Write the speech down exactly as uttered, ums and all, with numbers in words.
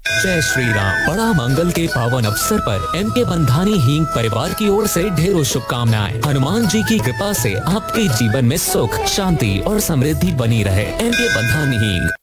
जय श्री राम। बड़ा मंगल के पावन अवसर पर एम के बंधानी हींग परिवार की ओर से ढेरों शुभकामनाएं। हनुमान जी की कृपा से आपके जीवन में सुख, शांति और समृद्धि बनी रहे। एम के बंधानी हींग।